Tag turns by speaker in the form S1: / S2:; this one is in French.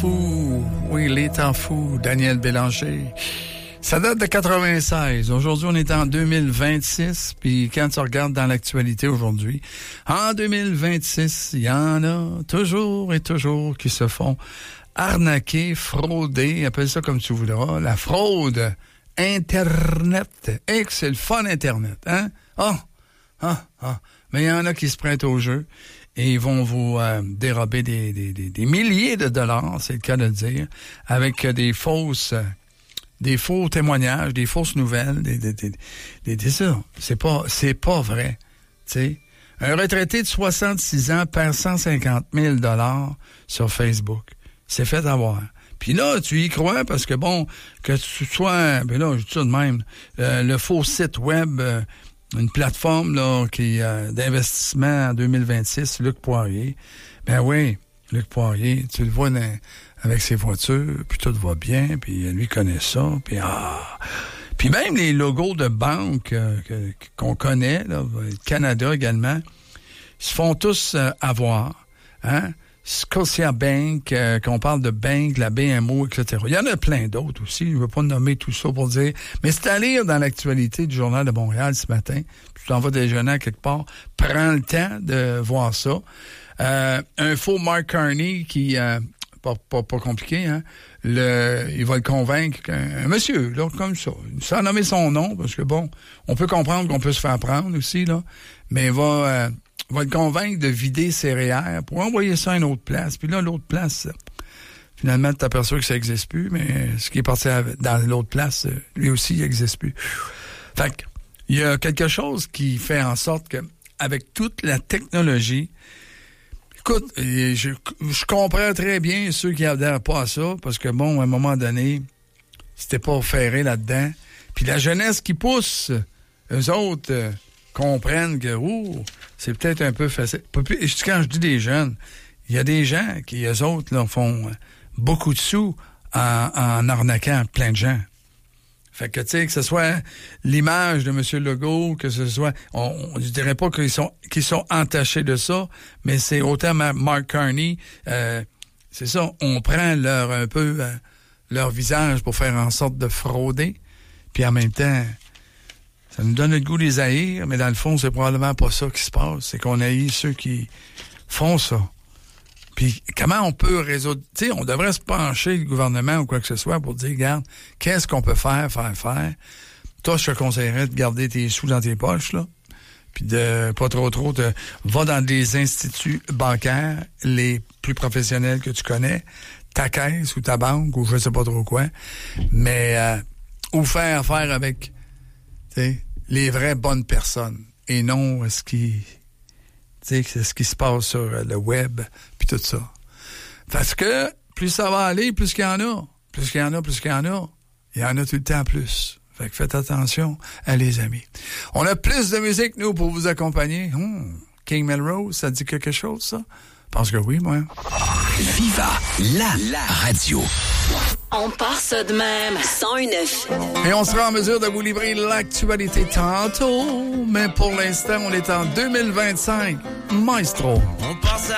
S1: fou. Oui, les temps fous. Daniel Bélanger. Ça date de 96. Aujourd'hui, on est en 2026. Puis quand tu regardes dans l'actualité aujourd'hui, en 2026, il y en a toujours et toujours qui se font arnaquer, frauder, appelle ça comme tu voudras, la fraude Internet. Et que c'est le fun Internet, hein? Mais il y en a qui se prêtent au jeu et ils vont vous dérober des milliers de dollars, c'est le cas de le dire, avec des faux témoignages, des fausses nouvelles, ça. C'est pas vrai, tu sais. Un retraité de 66 ans perd 150 000 $ sur Facebook. C'est fait avoir. Puis là, tu y crois parce que, bon, que tu sois... Ben là, je dis ça de même. Le faux site web, une plateforme là qui d'investissement en 2026, Luc Poirier. Ben oui, Luc Poirier, tu le vois avec ses voitures, puis tout va bien, puis lui connaît ça, puis Puis même les logos de banques qu'on connaît, là, Canada également, ils se font tous avoir, hein? Scotiabank, qu'on parle de banque, la BMO, etc. Il y en a plein d'autres aussi, je ne veux pas nommer tout ça pour dire, mais c'est à lire dans l'actualité du Journal de Montréal ce matin, tu t'en vas déjeuner à quelque part, prends le temps de voir ça. Un faux Mark Carney qui, pas compliqué, hein, il va le convaincre qu'un monsieur, là, comme ça, sans nommer son nom, parce que bon, on peut comprendre qu'on peut se faire prendre aussi, là, mais il va le convaincre de vider ses REER pour envoyer ça à une autre place. Puis là, l'autre place, finalement, tu t'aperçois que ça n'existe plus, mais ce qui est parti dans l'autre place, lui aussi, il n'existe plus. Fait que, il y a quelque chose qui fait en sorte que, avec toute la technologie, écoute, je comprends très bien ceux qui adhèrent pas à ça, parce que bon, à un moment donné, c'était pas ferré là-dedans. Puis la jeunesse qui pousse, eux autres... comprennent que c'est peut-être un peu facile. Quand je dis des jeunes, il y a des gens qui, eux autres, là, font beaucoup de sous en arnaquant plein de gens. Fait que, tu sais, que ce soit l'image de M. Legault, que ce soit... je dirais pas qu'ils sont entachés de ça, mais c'est autant Mark Carney, c'est ça, on prend leur visage pour faire en sorte de frauder, puis en même temps... Ça nous donne le goût des haïr, mais dans le fond, c'est probablement pas ça qui se passe. C'est qu'on haït ceux qui font ça. Puis, comment on peut résoudre... Tu sais, on devrait se pencher, le gouvernement ou quoi que ce soit, pour dire, regarde, qu'est-ce qu'on peut faire? Toi, je te conseillerais de garder tes sous dans tes poches, là. Puis de pas trop, va dans des instituts bancaires, les plus professionnels que tu connais, ta caisse ou ta banque ou je sais pas trop quoi, mais ou faire affaire avec... les vraies bonnes personnes et non ce qui se passe sur le web puis tout ça. Parce que plus ça va aller, plus qu'il y en a. Plus qu'il y en a. Il y en a tout le temps plus. Fait que faites attention à les amis. On a plus de musique, nous, pour vous accompagner. King Melrose, ça dit quelque chose, ça? Je pense que oui, moi.
S2: Viva la radio.
S3: On part ça de même. 101.9.
S1: Et on sera en mesure de vous livrer l'actualité tantôt. Mais pour l'instant, on est en 2025. Maestro.
S4: On part ça